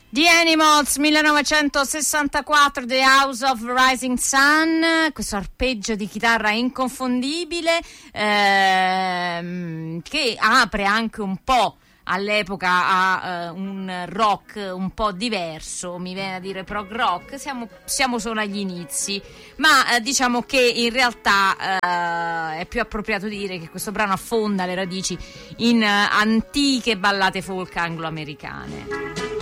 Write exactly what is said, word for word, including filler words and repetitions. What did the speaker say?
The Animals, millenovecentosessantaquattro, The House of Rising Sun, questo arpeggio di chitarra inconfondibile ehm, che apre anche un po' all'epoca a uh, un rock un po' diverso, mi viene a dire prog rock, siamo, siamo solo agli inizi, ma uh, diciamo che in realtà uh, è più appropriato dire che questo brano affonda le radici in uh, antiche ballate folk anglo-americane.